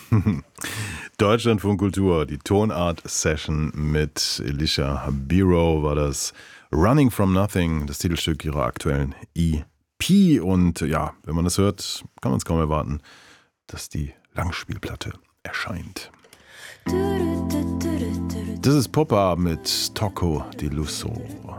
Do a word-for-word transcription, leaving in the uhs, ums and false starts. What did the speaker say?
Deutschlandfunk Kultur, die Tonart-Session mit Elisha Biro war das. Running from Nothing, das Titelstück ihrer aktuellen E P. Und ja, wenn man das hört, kann man es kaum erwarten, dass die Langspielplatte erscheint. Das ist Poppa mit Tocco di Lusso.